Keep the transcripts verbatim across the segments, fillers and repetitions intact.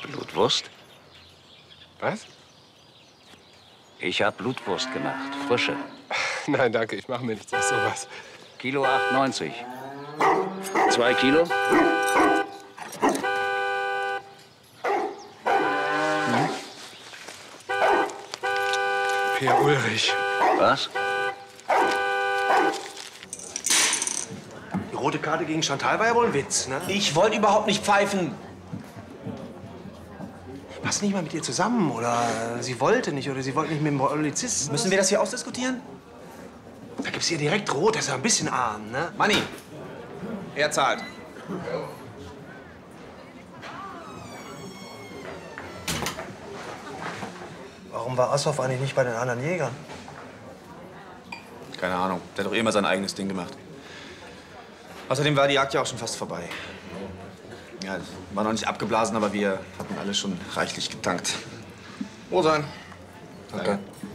Blutwurst? Was? Ich habe Blutwurst gemacht. Frische. Nein, danke. Ich mache mir nichts aus sowas. Kilo acht neunzig. Zwei Kilo? Hm? Per Ulrich. Was? Die rote Karte gegen Chantal war ja wohl ein Witz, ne? Ich wollte überhaupt nicht pfeifen. Passt nicht mal mit ihr zusammen oder äh, sie wollte nicht oder sie wollte nicht mit dem Polizisten. Müssen wir das hier ausdiskutieren? Da gibt's hier direkt rot, das ist ja ein bisschen arm, ne? Manni, er zahlt. Warum war Assoff eigentlich nicht bei den anderen Jägern? Keine Ahnung. Der hat doch immer sein eigenes Ding gemacht. Außerdem war die Jagd ja auch schon fast vorbei. Ja, das war noch nicht abgeblasen, aber wir hatten alle schon reichlich getankt. Wohl sein. Danke.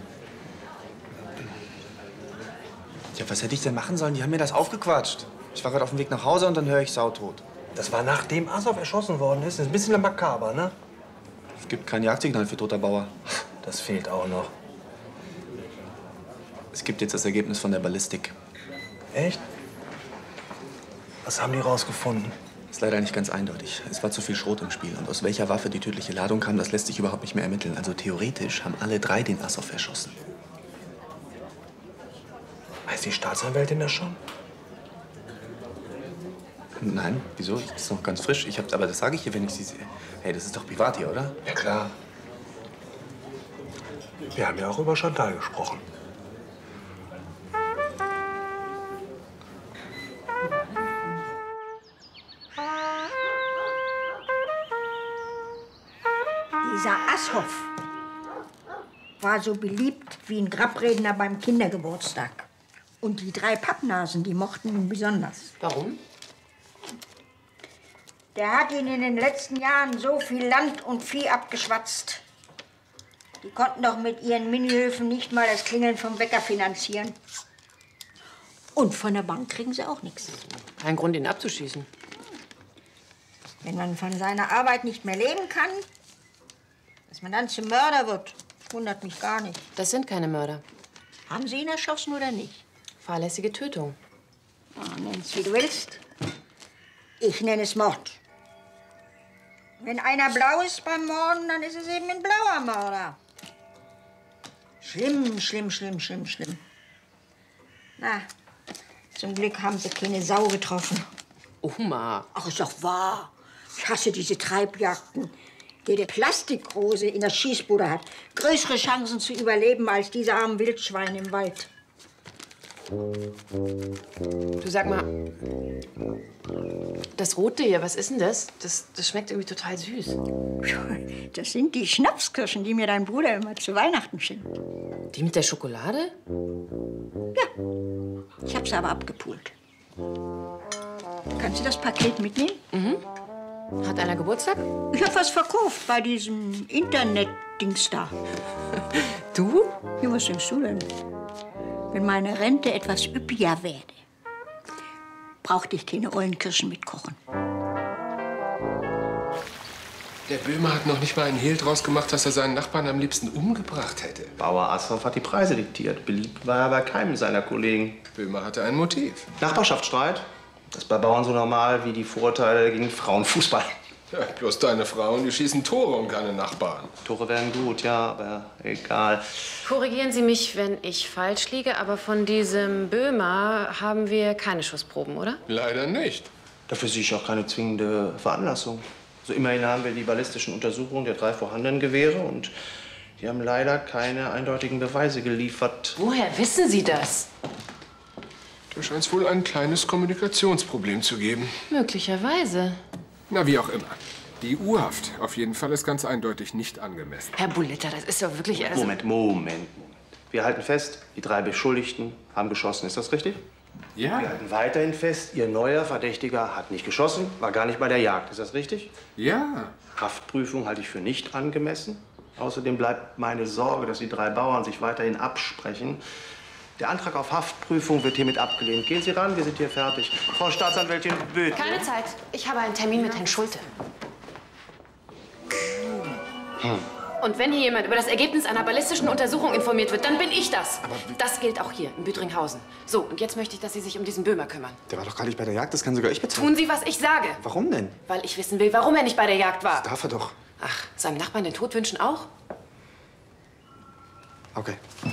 Ja, was hätte ich denn machen sollen? Die haben mir das aufgequatscht. Ich war gerade auf dem Weg nach Hause und dann höre ich sautot. Das war nachdem Assoff erschossen worden ist. Das ist ein bisschen makaber, ne? Es gibt kein Jagdsignal für toter Bauer. Das fehlt auch noch. Es gibt jetzt das Ergebnis von der Ballistik. Echt? Was haben die rausgefunden? Ist leider nicht ganz eindeutig. Es war zu viel Schrot im Spiel. Und aus welcher Waffe die tödliche Ladung kam, das lässt sich überhaupt nicht mehr ermitteln. Also theoretisch haben alle drei den Assoff erschossen. Weiß die Staatsanwältin das schon? Nein, wieso? Das ist noch ganz frisch. Ich hab's, aber das sage ich hier, wenn ich sie sehe. Hey, das ist doch privat hier, oder? Ja, klar. Wir haben ja auch über Chantal gesprochen. Dieser Assoff war so beliebt wie ein Grabredner beim Kindergeburtstag. Und die drei Pappnasen, die mochten ihn besonders. Warum? Der hat ihnen in den letzten Jahren so viel Land und Vieh abgeschwatzt. Die konnten doch mit ihren Minihöfen nicht mal das Klingeln vom Bäcker finanzieren. Und von der Bank kriegen sie auch nichts. Kein Grund, ihn abzuschießen. Wenn man von seiner Arbeit nicht mehr leben kann, dass man dann zum Mörder wird, wundert mich gar nicht. Das sind keine Mörder. Haben Sie ihn erschossen oder nicht? Fahrlässige Tötung. Oh, nenn's wie du willst. Ich nenne es Mord. Wenn einer blau ist beim Morden, dann ist es eben ein blauer Mörder. Schlimm, schlimm, schlimm, schlimm, schlimm. Na, zum Glück haben sie keine Sau getroffen. Oma. Ach, ist doch wahr. Ich hasse diese Treibjagden. Jede Plastikrose in der Schießbude hat größere Chancen zu überleben als diese armen Wildschweine im Wald. Du, sag mal, das Rote hier, was ist denn das? Das, das schmeckt irgendwie total süß. Das sind die Schnapskirschen, die mir dein Bruder immer zu Weihnachten schenkt. Die mit der Schokolade? Ja, ich hab sie aber abgepult. Kannst du das Paket mitnehmen? Mhm. Hat einer Geburtstag? Ich hab was verkauft bei diesem Internet-Dings da. Du? Ja, was denkst du denn? Wenn meine Rente etwas üppiger werde, brauchte ich keine ollen Kirschen mitkochen. Der Böhmer hat noch nicht mal einen Hehl draus gemacht, dass er seinen Nachbarn am liebsten umgebracht hätte. Bauer Assoff hat die Preise diktiert. Beliebt war er bei keinem seiner Kollegen. Böhmer hatte ein Motiv. Nachbarschaftsstreit. Das ist bei Bauern so normal wie die Vorurteile gegen Frauenfußball. Ja, bloß deine Frauen, die schießen Tore und keine Nachbarn. Tore wären gut, ja, aber egal. Korrigieren Sie mich, wenn ich falsch liege, aber von diesem Böhmer haben wir keine Schussproben, oder? Leider nicht. Dafür sehe ich auch keine zwingende Veranlassung. Also immerhin haben wir die ballistischen Untersuchungen der drei vorhandenen Gewehre und die haben leider keine eindeutigen Beweise geliefert. Woher wissen Sie das? Da scheint es wohl ein kleines Kommunikationsproblem zu geben. Möglicherweise. Na, wie auch immer. Die U-Haft auf jeden Fall ist ganz eindeutig nicht angemessen. Herr Bullitter, das ist doch wirklich... Also Moment, Moment, Moment. Wir halten fest, die drei Beschuldigten haben geschossen. Ist das richtig? Ja. Wir halten weiterhin fest, Ihr neuer Verdächtiger hat nicht geschossen, war gar nicht bei der Jagd. Ist das richtig? Ja. Haftprüfung halte ich für nicht angemessen. Außerdem bleibt meine Sorge, dass die drei Bauern sich weiterhin absprechen. Der Antrag auf Haftprüfung wird hiermit abgelehnt. Gehen Sie ran, wir sind hier fertig. Frau Staatsanwältin Böth. keine Zeit. Ich habe einen Termin mit Herrn Schulte. Hm. Und wenn hier jemand über das Ergebnis einer ballistischen Untersuchung informiert wird, dann bin ich das. Aber das gilt auch hier in Büdringhausen. So, und jetzt möchte ich, dass Sie sich um diesen Böhmer kümmern. Der war doch gar nicht bei der Jagd, das kann sogar ich bezahlen. Tun Sie, was ich sage. Warum denn? Weil ich wissen will, warum er nicht bei der Jagd war. Das darf er doch. Ach, seinem Nachbarn den Tod wünschen auch? Okay.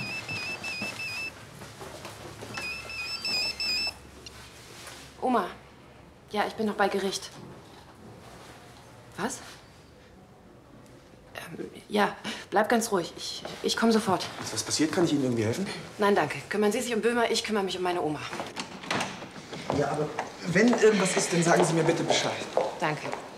Oma, ja, ich bin noch bei Gericht. Was? Ähm, ja, bleib ganz ruhig. Ich, ich komme sofort. Ist was passiert? Kann ich Ihnen irgendwie helfen? Nein, danke. Kümmern Sie sich um Böhmer, ich kümmere mich um meine Oma. Ja, aber wenn irgendwas ist, dann sagen Sie mir bitte Bescheid. Danke.